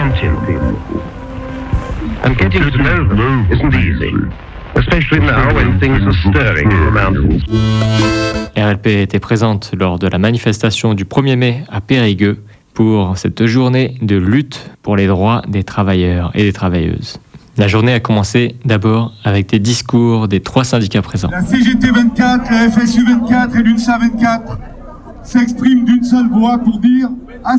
wanting people. And getting to know them isn't easy, especially now when things are stirring in the mountains. RLP était présente lors de la manifestation du 1er mai à Périgueux pour cette journée de lutte pour les droits des travailleurs et des travailleuses. La journée a commencé d'abord avec des discours des 3 syndicats présents. La CGT 24, la FSU 24 et l'UNSA 24 s'expriment d'une seule voix pour dire